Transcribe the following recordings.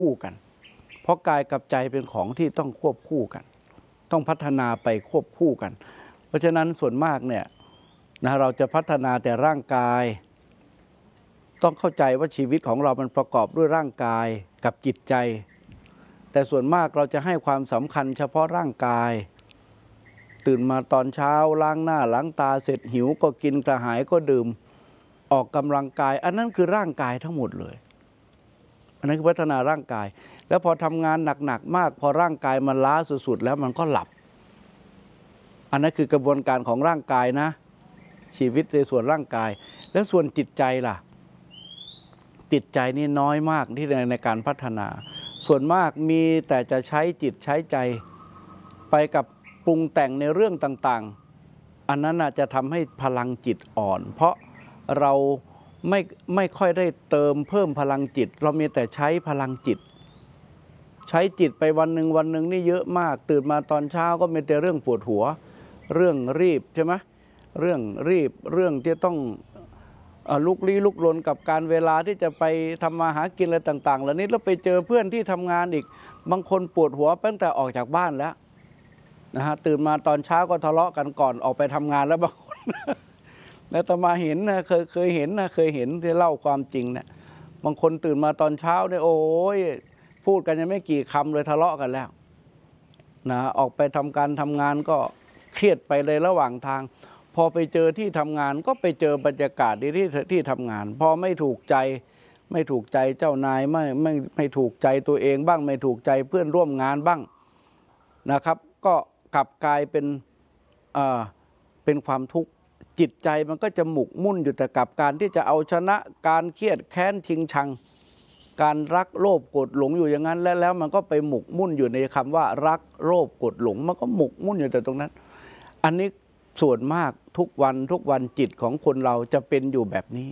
คู่กันเพราะกายกับใจเป็นของที่ต้องควบคู่กันต้องพัฒนาไปควบคู่กันเพราะฉะนั้นส่วนมากเนี่ยเราจะพัฒนาแต่ร่างกายต้องเข้าใจว่าชีวิตของเรามันประกอบด้วยร่างกายกับจิตใจแต่ส่วนมากเราจะให้ความสำคัญเฉพาะร่างกายตื่นมาตอนเช้าล้างหน้าล้างตาเสร็จหิวก็กินกระหายก็ดื่มออกกำลังกายอันนั้นคือร่างกายทั้งหมดเลยอันนั้นคือพัฒนาร่างกายแล้วพอทำงานหนักๆมากพอร่างกายมันล้าสุดๆแล้วมันก็หลับอันนั้นคือกระบวนการของร่างกายนะชีวิตในส่วนร่างกายแล้วส่วนจิตใจล่ะจิตใจนี่น้อยมากที่ในการพัฒนาส่วนมากมีแต่จะใช้จิตใช้ใจไปกับปรุงแต่งในเรื่องต่างๆอันนั้นจะทำให้พลังจิตอ่อนเพราะเราไม่ค่อยได้เติมเพิ่มพลังจิตเรามีแต่ใช้พลังจิตใช้จิตไปวันหนึ่งนี่เยอะมากตื่นมาตอนเช้าก็มีแต่เรื่องปวดหัวเรื่องรีบใช่ไหมเรื่องรีบเรื่องที่ต้องลุกลี้ลุกลนกับการเวลาที่จะไปทำมาหากินอะไรต่างๆเหล่านี้แล้วไปเจอเพื่อนที่ทำงานอีกบางคนปวดหัวตั้งแต่ออกจากบ้านแล้วตื่นมาตอนเช้าก็ทะเลาะกันก่อนออกไปทำงานแล้วบางคนแล้วต่อมาเห็นนะเคยเห็นที่เล่าความจริงเนี่ยบางคนตื่นมาตอนเช้าเนี่ยโอ้ยพูดกันยังไม่กี่คำเลยทะเลาะกันแล้วออกไปทำการทำงานก็เครียดไปเลยระหว่างทางพอไปเจอที่ทำงานก็ไปเจอบรรยากาศที่ทำงานพอไม่ถูกใจเจ้านายไม่ถูกใจตัวเองบ้างไม่ถูกใจเพื่อนร่วมงานบ้างนะครับก็กลับกลายเป็นความทุกข์จิตใจมันก็จะหมกมุ่นอยู่แต่กับการที่จะเอาชนะการเครียดแค้นชิงชังการรักโลภโกรธหลงอยู่อย่างนั้นแล้วมันก็ไปหมกมุ่นอยู่ในคำว่ารักโลภโกรธหลงมันก็หมกมุ่นอยู่แต่ตรงนั้นอันนี้ส่วนมากทุกวันจิตของคนเราจะเป็นอยู่แบบนี้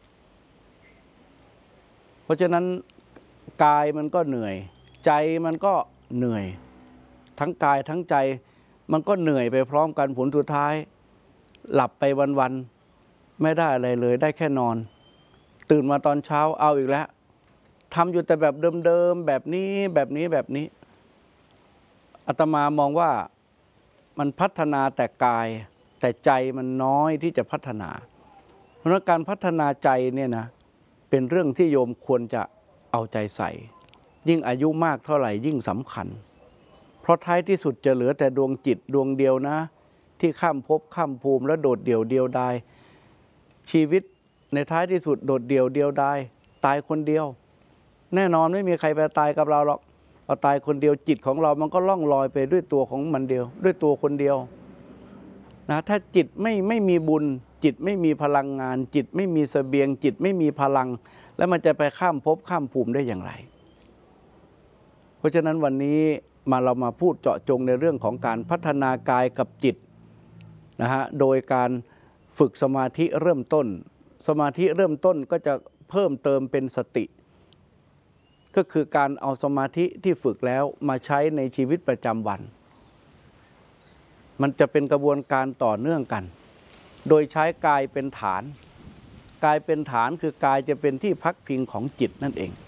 เพราะฉะนั้นกายมันก็เหนื่อยใจมันก็เหนื่อยทั้งกายทั้งใจมันก็เหนื่อยไปพร้อมกันผลสุดท้ายหลับไปวันๆไม่ได้อะไรเลยได้แค่นอนตื่นมาตอนเช้าเอาอีกแล้วทำอยู่แต่แบบเดิมๆแบบนี้อาตมามองว่ามันพัฒนาแต่กายแต่ใจมันน้อยที่จะพัฒนาเพราะการพัฒนาใจเนี่ยนะเป็นเรื่องที่โยมควรจะเอาใจใส่ยิ่งอายุมากเท่าไหร่ยิ่งสำคัญเพราะท้ายที่สุดจะเหลือแต่ดวงจิตดวงเดียวนะที่ข้ามภพข้ามภูมิและโดดเดี่ยวเดียวดายชีวิตในท้ายที่สุดโดดเดี่ยวเดียวดายตายคนเดียวแน่นอนไม่มีใครไปตายกับเราหรอกเราตายคนเดียวจิตของเรามันก็ล่องลอยไปด้วยตัวของมันเดียวด้วยตัวคนเดียวนะถ้าจิตไม่มีบุญจิตไม่มีพลังงานจิตไม่มีเสบียงจิตไม่มีพลังแล้วมันจะไปข้ามภพข้ามภูมิได้อย่างไรเพราะฉะนั้นวันนี้เรามาพูดเจาะจงในเรื่องของการพัฒนากายกับจิตโดยการฝึกสมาธิเริ่มต้นสมาธิเริ่มต้นก็จะเพิ่มเติมเป็นสติก็คือการเอาสมาธิที่ฝึกแล้วมาใช้ในชีวิตประจำวันมันจะเป็นกระบวนการต่อเนื่องกันโดยใช้กายเป็นฐานกายเป็นฐานคือกายจะเป็นที่พักพิงของจิตนั่นเอง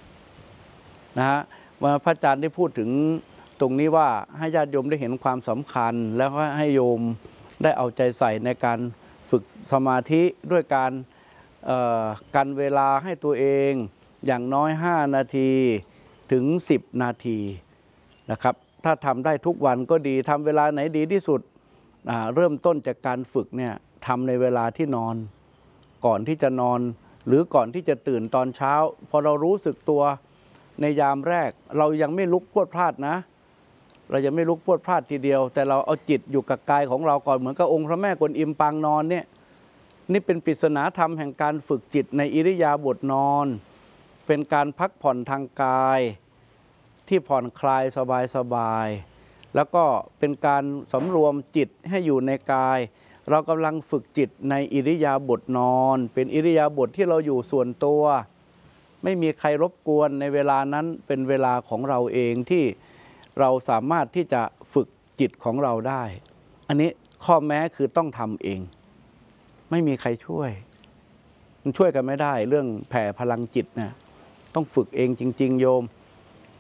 พระอาจารย์ได้พูดถึงตรงนี้ว่าให้ญาติโยมได้เห็นความสำคัญแล้วก็ให้โยมได้เอาใจใส่ในการฝึกสมาธิด้วยการกันเวลาให้ตัวเองอย่างน้อย5 นาทีถึง10 นาทีนะครับถ้าทำได้ทุกวันก็ดีทำเวลาไหนดีที่สุดเริ่มต้นจากการฝึกเนี่ยทำในเวลาที่นอนก่อนที่จะนอนหรือก่อนที่จะตื่นตอนเช้าพอเรารู้สึกตัวในยามแรกเรายังไม่ลุกพรวดพลาดนะเรายังไม่ลุกพรวดพลาดทีเดียวแต่เราเอาจิตอยู่กับกายของเราก่อนเหมือนกับองค์พระแม่กวนอิมปางนอนเนี่ยนี่เป็นปริศนาธรรมแห่งการฝึกจิตในอิริยาบถนอนเป็นการพักผ่อนทางกายที่ผ่อนคลายสบายแล้วก็เป็นการสำรวมจิตให้อยู่ในกายเรากำลังฝึกจิตในอิริยาบถนอนเป็นอิริยาบถที่เราอยู่ส่วนตัวไม่มีใครรบกวนในเวลานั้นเป็นเวลาของเราเองที่เราสามารถที่จะฝึกจิตของเราได้อันนี้ข้อแม้คือต้องทำเองไม่มีใครช่วยมันช่วยกันไม่ได้เรื่องแผ่พลังจิตนะต้องฝึกเองจริงๆโยม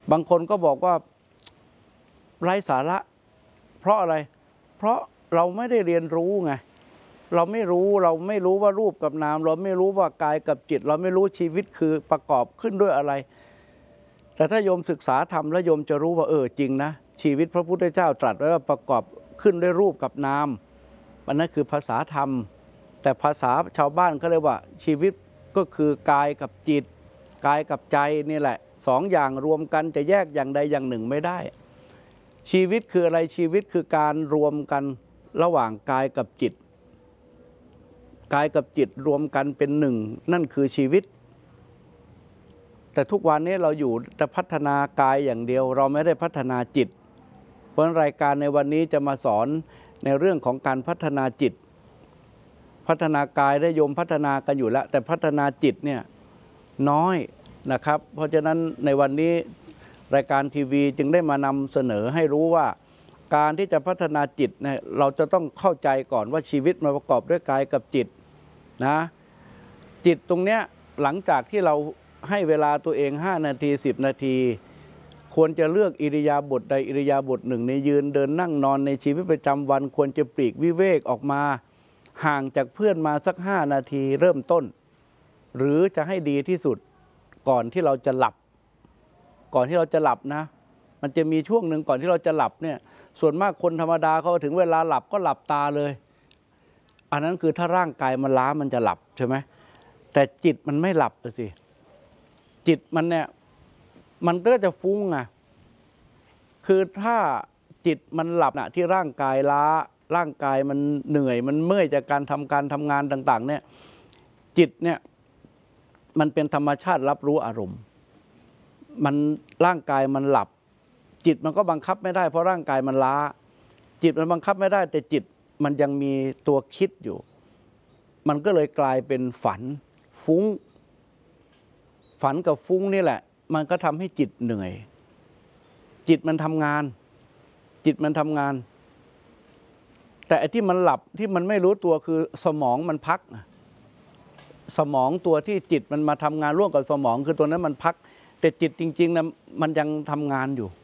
บางคนก็บอกว่าไร้สาระเพราะอะไรเพราะเราไม่ได้เรียนรู้ไงเราไม่รู้ว่ารูปกับนามเราไม่รู้ว่ากายกับจิตเราไม่รู้ชีวิตคือประกอบขึ้นด้วยอะไรแต่ถ้าโยมศึกษาธรรมแล้วโยมจะรู้ว่าจริงนะชีวิตพระพุทธเจ้าตรัสไว้ว่าประกอบขึ้นด้วยรูปกับนามอันนั้นคือภาษาธรรมแต่ภาษาชาวบ้านเขาเรียกว่าชีวิตก็คือกายกับจิตกายกับใจนี่แหละสองอย่างรวมกันจะแยกอย่างใดอย่างหนึ่งไม่ได้ชีวิตคืออะไรชีวิตคือการรวมกันระหว่างกายกับจิตกายกับจิตรวมกันเป็นหนึ่งนั่นคือชีวิตแต่ทุกวันนี้เราอยู่แต่พัฒนากายอย่างเดียวเราไม่ได้พัฒนาจิตเพราะรายการในวันนี้จะมาสอนในเรื่องของการพัฒนาจิตพัฒนากายได้โยมพัฒนากันอยู่แล้วแต่พัฒนาจิตเนี่ยน้อยนะครับเพราะฉะนั้นในวันนี้รายการทีวีจึงได้มานำเสนอให้รู้ว่าการที่จะพัฒนาจิตเนี่ยเราจะต้องเข้าใจก่อนว่าชีวิตมันประกอบด้วยกายกับจิตนะจิตตรงเนี้ยหลังจากที่เราให้เวลาตัวเอง5 นาที10 นาทีควรจะเลือกอิริยาบถใดอิริยาบถหนึ่งในยืนเดินนั่งนอนในชีวิตประจำวันควรจะปลีกวิเวกออกมาห่างจากเพื่อนมาสัก5 นาทีเริ่มต้นหรือจะให้ดีที่สุดก่อนที่เราจะหลับนะมันจะมีช่วงหนึ่งก่อนที่เราจะหลับเนี่ยส่วนมากคนธรรมดาเขาถึงเวลาหลับก็หลับตาเลยอันนั้นคือถ้าร่างกายมันล้ามันจะหลับใช่ไหมแต่จิตมันไม่หลับสิจิตมันเนี่ยมันก็จะฟุ้งไงคือถ้าจิตมันหลับนะที่ร่างกายล้าร่างกายมันเหนื่อยมันเมื่อยจากการทำงานต่างๆเนี่ยจิตเนี่ยมันเป็นธรรมชาติรับรู้อารมณ์มันร่างกายมันหลับจิตมันก็บังคับไม่ได้เพราะร่างกายมันล้าจิตมันบังคับไม่ได้แต่จิตมันยังมีตัวคิดอยู่มันก็เลยกลายเป็นฝันฟุ้งฝันกับฟุ้งนี่แหละมันก็ทำให้จิตเหนื่อยจิตมันทำงานแต่ไอ้ที่มันหลับที่มันไม่รู้ตัวคือสมองมันพักสมองตัวที่จิตมันมาทำงานร่วมกับสมองคือตัวนั้นมันพักแต่จิตจริงๆนะมันยังทำงานอยู่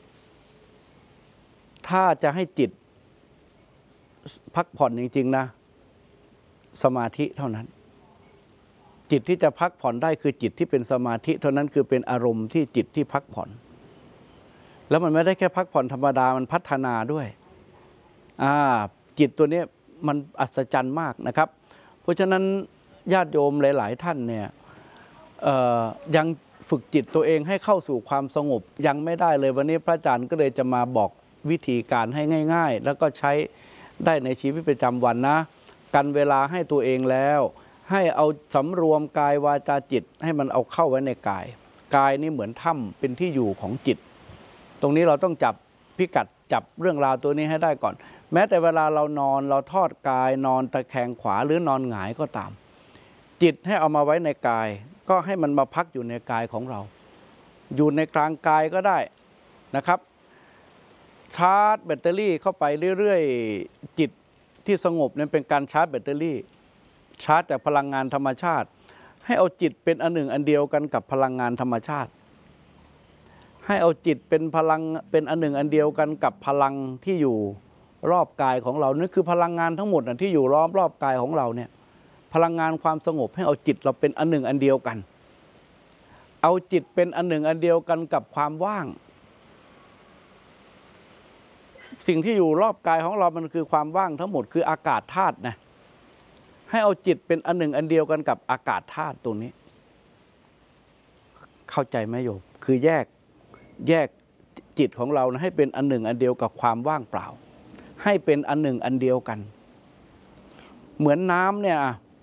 ถ้าจะให้จิตพักผ่อนจริงๆนะสมาธิเท่านั้นจิตที่จะพักผ่อนได้คือจิตที่เป็นสมาธิเท่านั้นคือเป็นอารมณ์ที่จิตที่พักผ่อนแล้วมันไม่ได้แค่พักผ่อนธรรมดามันพัฒนาด้วยจิตตัวนี้มันอัศจรรย์มากนะครับเพราะฉะนั้นญาติโยมหลายๆท่านเนี่ยยังฝึกจิตตัวเองให้เข้าสู่ความสงบยังไม่ได้เลยวันนี้พระอาจารย์ก็เลยจะมาบอกวิธีการให้ง่ายๆแล้วก็ใช้ได้ในชีวิตประจำวันนะกันเวลาให้ตัวเองแล้วให้เอาสำรวมกายวาจาจิตให้มันเอาเข้าไว้ในกายกายนี่เหมือนถ้ำเป็นที่อยู่ของจิตตรงนี้เราต้องจับพิกัดจับเรื่องราวตัวนี้ให้ได้ก่อนแม้แต่เวลาเรานอนเราทอดกายนอนตะแคงขวาหรือนอนหงายก็ตามจิตให้เอามาไว้ในกายก็ให้มันมาพักอยู่ในกายของเราอยู่ในกลางกายก็ได้นะครับชาร์จแบตเตอรี่เข้าไปเรื่อยๆจิตที่สงบนั้นเป็นการชาร์จแบตเตอรี่ชาร์จจากพลังงานธรรมชาติให้เอาจิตเป็นอันหนึ่งอันเดียวกันกับพลังงานธรรมชาติให้เอาจิตเป็นพลังเป็นอันหนึ่งอันเดียวกันกับพลังที่อยู่รอบกายของเรานั่นคือพลังงานทั้งหมดที่อยู่ล้อมรอบกายของเราเนี่ยพลังงานความสงบให้เอาจิตเราเป็นอันหนึ่งอันเดียวกันเอาจิตเป็นอันหนึ่งอันเดียวกันกับความว่างสิ่งที่อยู่รอบกายของเรามันคือความว่างทั้งหมดคืออากาศธาตุนะให้เอาจิตเป็นอันหนึ่งอันเดียวกันกับอากาศธาตุตรงนี้เข้าใจไหมโยมคือแยกจิตของเรานะให้เป็นอันหนึ่งอันเดียวกับความว่างเปล่าให้เป็นอันหนึ่งอันเดียวกันเหมือนน้ำเนี่ย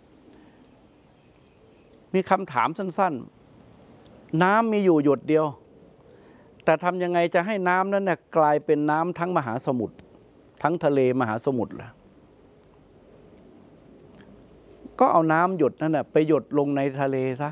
มีคำถามสั้นๆน้ำมีอยู่หยดเดียวแต่ทำยังไงจะให้น้ำนั้นเนี่ยกลายเป็นน้ำทั้งมหาสมุทรทั้งทะเลมหาสมุทรล่ะก็เอาน้ำหยดนั่นน่ะไปหยดลงในทะเลซะ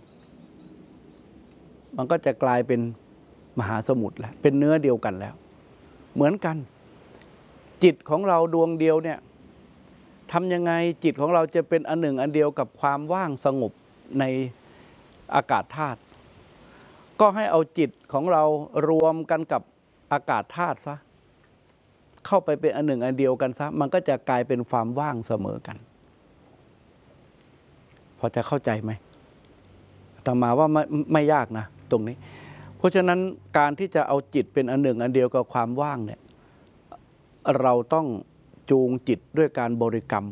มันก็จะกลายเป็นมหาสมุทรแล้วเป็นเนื้อเดียวกันแล้วเหมือนกันจิตของเราดวงเดียวเนี่ยทำยังไงจิตของเราจะเป็นอันหนึ่งอันเดียวกับความว่างสงบในอากาศธาตุก็ให้เอาจิตของเรารวมกันกับอากาศธาตุซะเข้าไปเป็นอันหนึ่งอันเดียวกันซะมันก็จะกลายเป็นความว่างเสมอกันพอจะเข้าใจไหมอาตมาว่าไม่ยากนะตรงนี้เพราะฉะนั้นการที่จะเอาจิตเป็นอันหนึ่งอันเดียวกับความว่างเนี่ยเราต้องจูงจิตด้วยการบริกรรม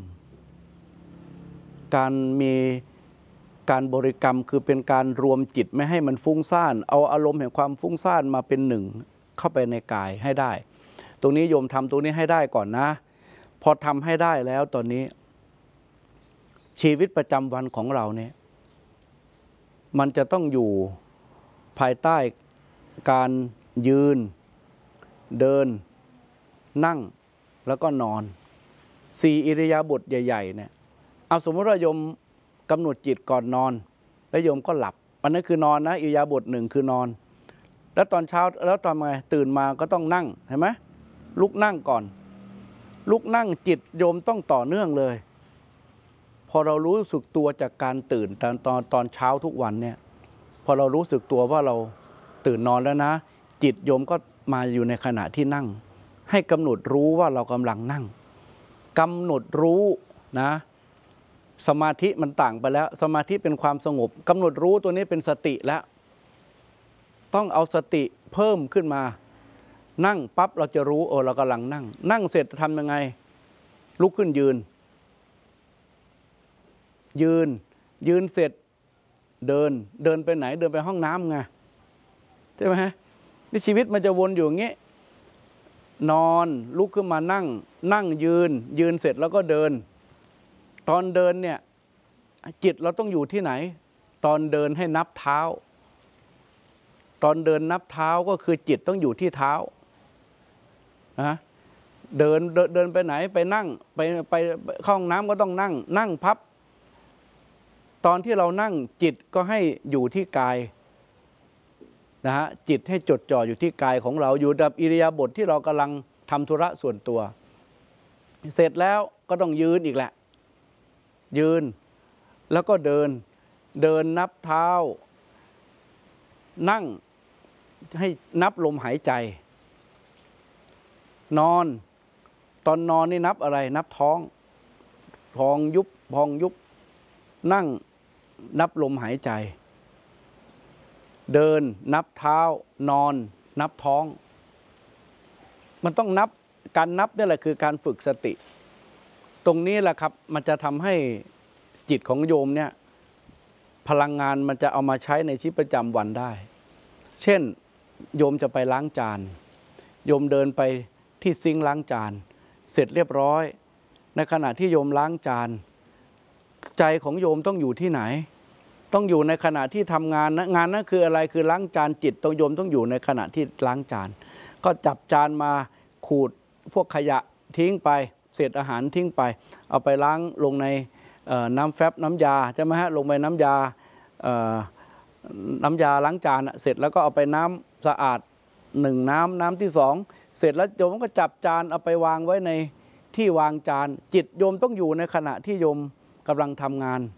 การมีการบริกรรมคือเป็นการรวมจิตไม่ให้มันฟุ้งซ่านเอาอารมณ์แห่งความฟุ้งซ่านมาเป็นหนึ่งเข้าไปในกายให้ได้ตรงนี้โยมทำตรงนี้ให้ได้ก่อนนะพอทำให้ได้แล้วตอนนี้ชีวิตประจำวันของเราเนี่ยมันจะต้องอยู่ภายใต้การยืนเดินนั่งแล้วก็นอน4อิริยาบถใหญ่ๆเนี่ยเอาสมมติว่าโยมกำหนดจิตก่อนนอนแล้วโยมก็หลับอันนั้นคือนอนนะอิริยาบถหนึ่งคือนอนแล้วตอนเช้าแล้วตอนไงตื่นมาก็ต้องนั่งเห็นไหมลุกนั่งก่อนลุกนั่งจิตโยมต้องต่อเนื่องเลยพอเรารู้สึกตัวจากการตื่นตอนเช้าทุกวันเนี่ยพอเรารู้สึกตัวว่าเราตื่นนอนแล้วนะจิตโยมก็มาอยู่ในขณะที่นั่งให้กำหนดรู้ว่าเรากำลังนั่งกำหนดรู้นะสมาธิมันต่างไปแล้วสมาธิเป็นความสงบกำหนดรู้ตัวนี้เป็นสติแล้วต้องเอาสติเพิ่มขึ้นมานั่งปั๊บเราจะรู้เรากำลังนั่งเสร็จทำยังไงลุกขึ้นยืนเสร็จเดินไปไหนเดินไปห้องน้ำไงใช่ไหมนี่ชีวิตมันจะวนอยู่อย่างนี้นอนลุกขึ้นมานั่งยืนเสร็จแล้วก็เดินตอนเดินเนี่ยจิตเราต้องอยู่ที่ไหนตอนเดินให้นับเท้าตอนเดินนับเท้าก็คือจิตต้องอยู่ที่เท้านะเดินไปไหนไปนั่งไปเข้าห้องน้ำก็ต้องนั่งพับตอนที่เรานั่งจิตก็ให้อยู่ที่กายนะฮะจิตให้จดจ่ออยู่ที่กายของเราอยู่กับอิริยาบถที่เรากำลังทำธุระส่วนตัวเสร็จแล้วก็ต้องยืนอีกแหละยืนแล้วก็เดินนับเท้านั่งให้นับลมหายใจนอนตอนนอนนี่นับอะไรนับท้องพองยุบนั่งนับลมหายใจเดินนับเท้านอนนับท้องมันต้องนับการนับนี่แหละคือการฝึกสติตรงนี้แหละครับมันจะทำให้จิตของโยมเนี่ยพลังงานมันจะเอามาใช้ในชีวิตประจำวันได้เช่นโยมจะไปล้างจานโยมเดินไปที่ซิงค์ล้างจานเสร็จเรียบร้อยในขณะที่โยมล้างจานใจของโยมต้องอยู่ที่ไหนต้องอยู่ในขณะที่ทำงานนะงานนั้นคืออะไรคือล้างจานจิตโยมต้องอยู่ในขณะที่ล้างจานก็จับจานมาขูดพวกขยะทิ้งไปเศษอาหารทิ้งไปเอาไปล้างลงในน้ำแฟบน้ำยาใช่ไหมฮะลงไปน้ำยาล้างจานเสร็จแล้วก็เอาไปน้ำสะอาด1น้ำที่2เสร็จแล้วโยมก็จับจานเอาไปวางไว้ในที่วางจานจิตโยมต้องอยู่ในขณะที่โยมกำลังทำงาน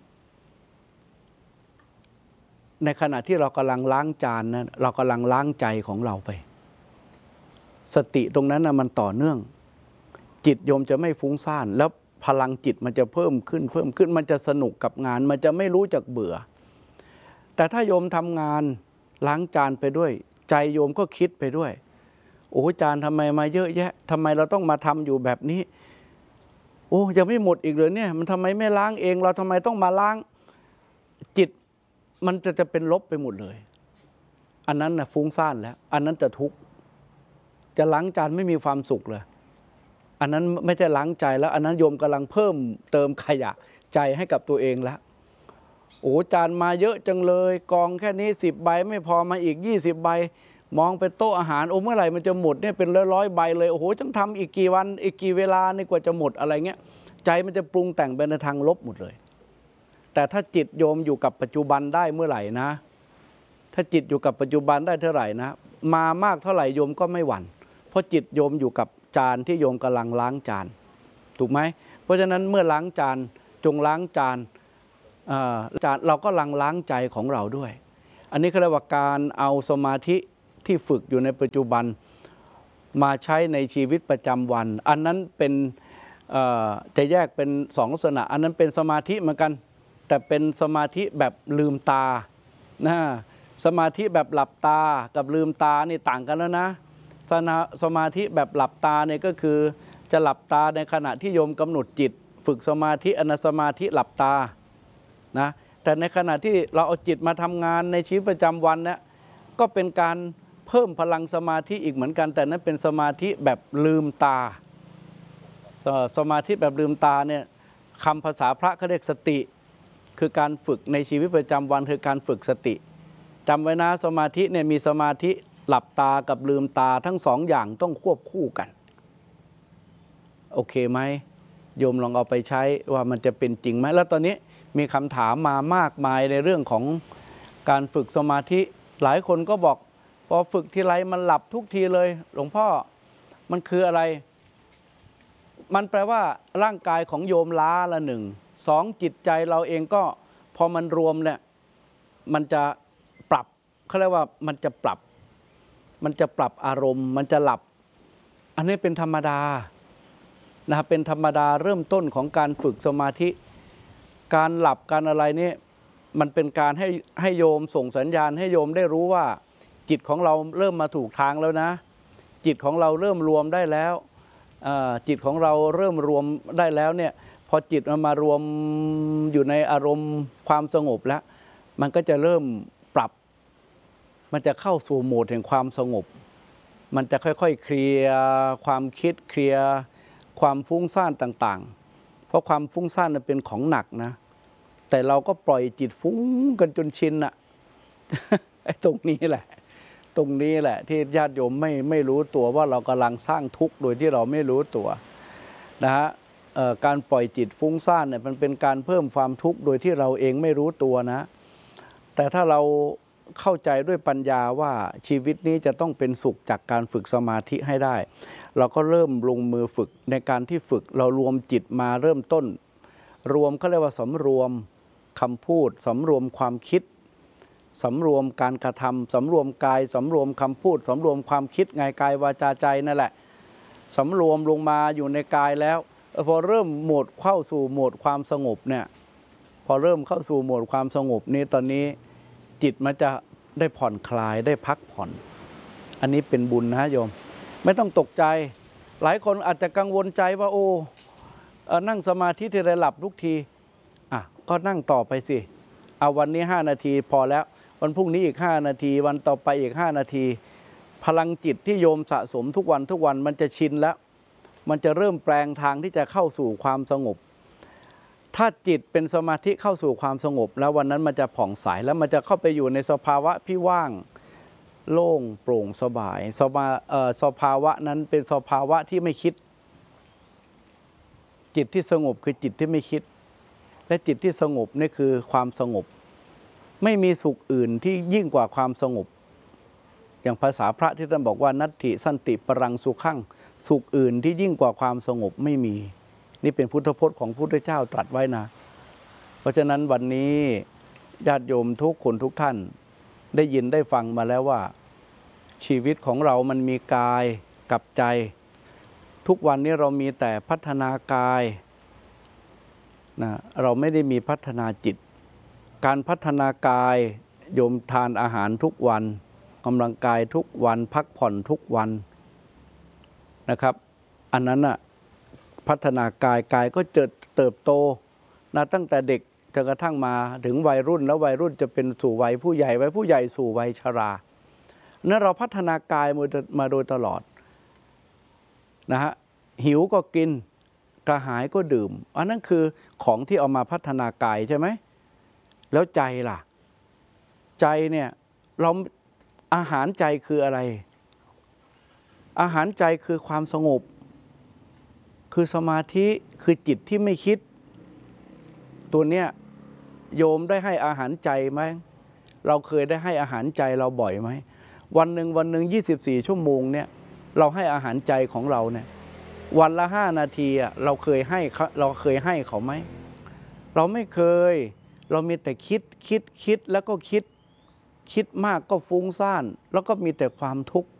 ในขณะที่เรากำลังล้างจานนะเรากำลังล้างใจของเราไปสติตรงนั้นนะมันต่อเนื่องจิตโยมจะไม่ฟุ้งซ่านแล้วพลังจิตมันจะเพิ่มขึ้นมันจะสนุกกับงานมันจะไม่รู้จักเบื่อแต่ถ้าโยมทำงานล้างจานไปด้วยใจโยมก็คิดไปด้วยโอ้จานทำไมมาเยอะแยะทำไมเราต้องมาทำอยู่แบบนี้โอ้ยังไม่หมดอีกเลยเนี่ยมันทำไมไม่ล้างเองเราทำไมต้องมาล้างจิตมันจะเป็นลบไปหมดเลยอันนั้นนะฟุ้งซ่านแล้วอันนั้นจะทุกข์จะล้างจานไม่มีความสุขเลยอันนั้นไม่ใช่ล้างใจแล้วอันนั้นโยมกำลังเพิ่มเติมขยะใจให้กับตัวเองแล้วโอ้จานมาเยอะจังเลยกองแค่นี้10 ใบไม่พอมาอีก20 ใบมองไปโต๊ะอาหารโอ้เมื่อไหร่มันจะหมดเนี่ยเป็นร้อยใบเลยโอ้โหต้องทำอีกกี่วันอีกกี่เวลาในกว่าจะหมดอะไรเงี้ยใจมันจะปรุงแต่งไปในทางลบหมดเลยแต่ถ้าจิตโยมอยู่กับปัจจุบันได้เมื่อไหร่นะถ้าจิตอยู่กับปัจจุบันได้เท่าไหร่นะมามากเท่าไหร่โยมก็ไม่หวั่นเพราะจิตโยมอยู่กับจานที่โยมกำลังล้างจานถูกไหมเพราะฉะนั้นเมื่อล้างจานจงล้างจานเราก็ล้างใจของเราด้วยอันนี้เขาเรียกว่าการเอาสมาธิที่ฝึกอยู่ในปัจจุบันมาใช้ในชีวิตประจำวันอันนั้นเป็นจะแยกเป็นสองลักษณะอันนั้นเป็นสมาธิเหมือนกันแต่เป็นสมาธิแบบลืมตานะสมาธิแบบหลับตากับลืมตานี่ต่างกันแล้วนะสมาธิแบบหลับตาเนี่ยก็คือจะหลับตาในขณะที่โยมกำหนดจิตฝึกสมาธิอนาสมาธิหลับตานะแต่ในขณะที่เราเอาจิตมาทำงานในชีวิตประจำวันเนี่ยก็เป็นการเพิ่มพลังสมาธิอีกเหมือนกันแต่นั้นเป็นสมาธิแบบลืมตาสมาธิแบบลืมตาเนี่ยคำภาษาพระเขาเรียกสติคือการฝึกในชีวิตประจำวันคือการฝึกสติจำไว้นะสมาธิเนี่ยมีสมาธิหลับตากับลืมตาทั้งสองอย่างต้องควบคู่กันโอเคไหมโยมลองเอาไปใช้ว่ามันจะเป็นจริงไหมแล้วตอนนี้มีคำถามมามากมายในเรื่องของการฝึกสมาธิหลายคนก็บอกพอฝึกทีไรมันหลับทุกทีเลยหลวงพ่อมันคืออะไรมันแปลว่าร่างกายของโยมล้าละหนึ่งสองจิตใจเราเองก็พอมันรวมเนี่ยมันจะปรับเขาเรียกว่ามันจะปรับอารมณ์มันจะหลับอันนี้เป็นธรรมดานะครับเป็นธรรมดาเริ่มต้นของการฝึกสมาธิการหลับการอะไรนี่มันเป็นการให้โยมส่งสัญญาณให้โยมได้รู้ว่าจิตของเราเริ่มมาถูกทางแล้วนะจิตของเราเริ่มรวมได้แล้วจิตของเราเริ่มรวมได้แล้วเนี่ยพอจิตมันมารวมอยู่ในอารมณ์ความสงบแล้วมันก็จะเริ่มปรับมันจะเข้าสู่โหมดแห่งความสงบมันจะค่อยๆเคลียร์ความคิดเคลียร์ความฟุ้งซ่านต่างๆเพราะความฟุ้งซ่านเป็นของหนักนะแต่เราก็ปล่อยจิตฟุ้งกันจนชินอะ ไอ้ตรงนี้แหละที่ญาติโยมไม่รู้ตัวว่าเรากำลังสร้างทุกข์โดยที่เราไม่รู้ตัวนะฮะการปล่อยจิตฟุ้งซ่านเนี่ยมันเป็นการเพิ่มความทุกข์โดยที่เราเองไม่รู้ตัวนะแต่ถ้าเราเข้าใจด้วยปัญญาว่าชีวิตนี้จะต้องเป็นสุขจากการฝึกสมาธิให้ได้เราก็เริ่มลงมือฝึกในการที่ฝึกเรารวมจิตมาเริ่มต้นรวมเขาเรียกว่าสำรวมคำพูดสำรวมความคิดสำรวมการกระทำสำรวมกายสำรวมคำพูดสำรวมความคิดไงกายวาจาใจนั่นแหละสำรวมลงมาอยู่ในกายแล้วพอเริ่มโหมดเข้าสู่โหมดความสงบเนี่ยพอเริ่มเข้าสู่โหมดความสงบนี้ตอนนี้จิตมันจะได้ผ่อนคลายได้พักผ่อนอันนี้เป็นบุญนะโยมไม่ต้องตกใจหลายคนอาจจะกังวลใจว่าโอ้นั่งสมาธิทีไรหลับทุกทีก็นั่งต่อไปสิเอาวันนี้5 นาทีพอแล้ววันพรุ่งนี้อีก5 นาทีวันต่อไปอีก5 นาทีพลังจิตที่โยมสะสมทุกวันมันจะชินแล้วมันจะเริ่มแปลงทางที่จะเข้าสู่ความสงบถ้าจิตเป็นสมาธิเข้าสู่ความสงบแล้ววันนั้นมันจะผ่องใสแล้วมันจะเข้าไปอยู่ในสภาวะที่ว่างโล่งโปร่งสบายสภาวะนั้นเป็นสภาวะที่ไม่คิดจิตที่สงบคือจิตที่ไม่คิดและจิตที่สงบนี่คือความสงบไม่มีสุขอื่นที่ยิ่งกว่าความสงบอย่างภาษาพระที่ท่านบอกว่านัตถิสันติปรังสุขังสุขอื่นที่ยิ่งกว่าความสงบไม่มีนี่เป็นพุทธพจน์ของพระพุทธเจ้าตรัสไว้นะเพราะฉะนั้นวันนี้ญาติโยมทุกคนทุกท่านได้ยินได้ฟังมาแล้วว่าชีวิตของเรามันมีกายกับใจทุกวันนี้เรามีแต่พัฒนากายนะเราไม่ได้มีพัฒนาจิตการพัฒนากายโยมทานอาหารทุกวันกำลังกายทุกวันพักผ่อนทุกวันนะครับอันนั้นพัฒนากายก็จะเติบโตนะตั้งแต่เด็กจนกระทั่งมาถึงวัยรุ่นแล้ววัยรุ่นจะเป็นสู่วัยผู้ใหญ่วัยผู้ใหญ่สู่วัยชรานั้นเราพัฒนากายมาโดยตลอดนะฮะหิวก็กินกระหายก็ดื่มอันนั้นคือของที่เอามาพัฒนากายใช่ไหมแล้วใจล่ะใจเนี่ยเราอาหารใจคืออะไรอาหารใจคือความสงบคือสมาธิคือจิตที่ไม่คิดตัวเนี้ยโยมได้ให้อาหารใจไหมเราเคยได้ให้อาหารใจเราบ่อยไหมวันหนึ่ง24 ชั่วโมงเนี่ยเราให้อาหารใจของเราเนี่ยวันละ5 นาทีเราเคยให้เขาไหมเราไม่เคยเรามีแต่คิดแล้วก็คิดมากก็ฟุ้งซ่านแล้วก็มีแต่ความทุกข์